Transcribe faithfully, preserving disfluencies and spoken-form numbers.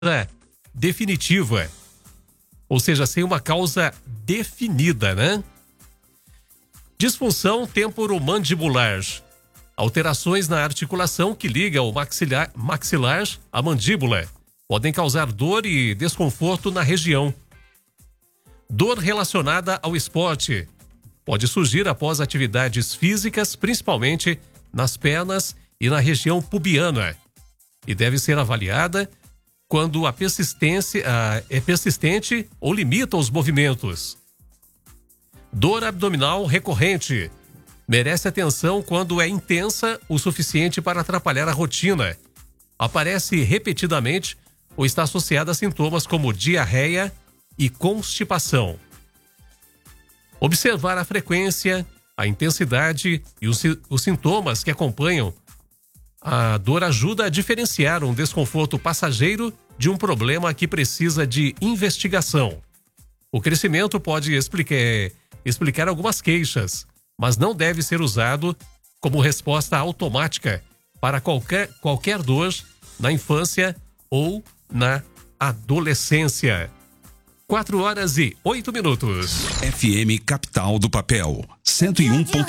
definitiva, ou seja, sem uma causa definida, né? Disfunção temporomandibular. Alterações na articulação que liga o maxilar, maxilar à mandíbula podem causar dor e desconforto na região. Dor relacionada ao esporte pode surgir após atividades físicas, principalmente nas pernas e na região pubiana, e deve ser avaliada quando a persistência a, é persistente ou limita os movimentos. Dor abdominal recorrente merece atenção quando é intensa o suficiente para atrapalhar a rotina. Aparece repetidamente ou está associada a sintomas como diarreia e constipação. Observar a frequência, a intensidade e os, os sintomas que acompanham a dor ajuda a diferenciar um desconforto passageiro de um problema que precisa de investigação. O crescimento pode explicar, explicar algumas queixas, mas não deve ser usado como resposta automática para qualquer, qualquer dor na infância ou na adolescência. Quatro horas e oito minutos. F M Capital do Papel, cento e um ponto